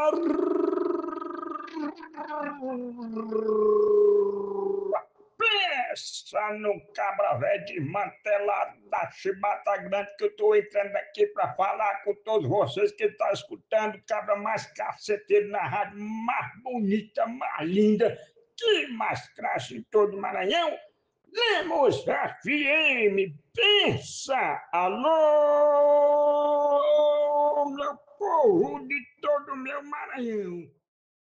Pensa no cabra velho desmantelado da chibata grande que eu tô entrando aqui pra falar com todos vocês que estão escutando o cabra mais caceteiro na rádio, mais bonita, mais linda, que mais cracha em todo o Maranhão. Lemos FM, pensa! Alô, meu povo de todo o meu Maranhão!